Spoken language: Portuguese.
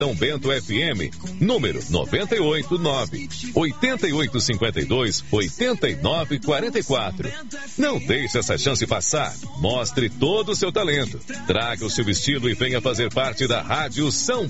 São Bento FM, número 989 8852 8944. Não deixe essa chance passar. Mostre todo o seu talento. Traga o seu estilo e venha fazer parte da Rádio São